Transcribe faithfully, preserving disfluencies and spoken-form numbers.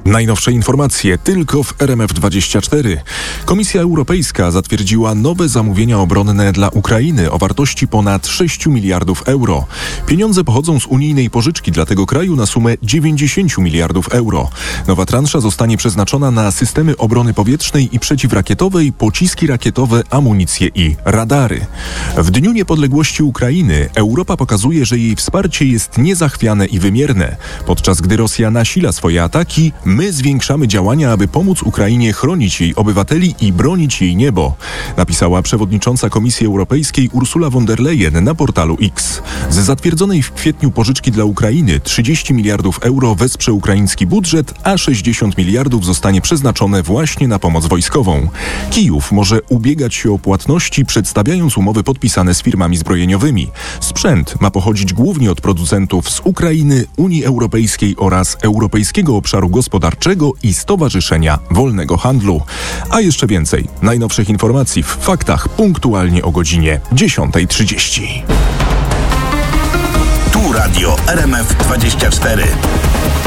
Najnowsze informacje tylko w R M F dwadzieścia cztery. Komisja Europejska zatwierdziła nowe zamówienia obronne dla Ukrainy o wartości ponad sześć miliardów euro. Pieniądze pochodzą z unijnej pożyczki dla tego kraju na sumę dziewięćdziesiąt miliardów euro. Nowa transza zostanie przeznaczona na systemy obrony powietrznej i przeciwrakietowej, pociski rakietowe, amunicję i radary. W Dniu Niepodległości Ukrainy Europa pokazuje, że jej wsparcie jest niezachwiane i wymierne. Podczas gdy Rosja nasila swoje ataki, my zwiększamy działania, aby pomóc Ukrainie chronić jej obywateli i bronić jej niebo, napisała przewodnicząca Komisji Europejskiej Ursula von der Leyen na portalu X. Z zatwierdzonej w kwietniu pożyczki dla Ukrainy trzydzieści miliardów euro wesprze ukraiński budżet, a sześćdziesiąt miliardów zostanie przeznaczone właśnie na pomoc wojskową. Kijów może ubiegać się o płatności, przedstawiając umowy podpisane z firmami zbrojeniowymi. Sprzęt ma pochodzić głównie od producentów z Ukrainy, Unii Europejskiej oraz Europejskiego Obszaru Gospodarczego i Stowarzyszenia Wolnego Handlu. A jeszcze więcej najnowszych informacji w faktach punktualnie o godzinie dziesiąta trzydzieści. Tu Radio R M F dwadzieścia cztery.